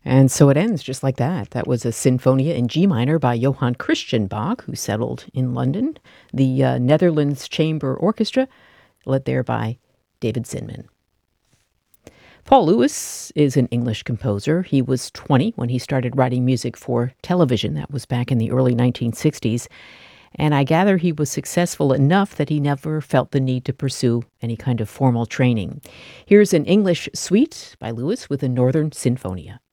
And so it ends just like that. That was a Sinfonia in G minor by Johann Christian Bach, who settled in London. The Netherlands Chamber Orchestra, led there by David Zinman. Paul Lewis is an English composer. He was 20 when he started writing music for television. That was back in the early 1960s. And I gather he was successful enough that he never felt the need to pursue any kind of formal training. Here's an English suite by Lewis with the Northern Sinfonia.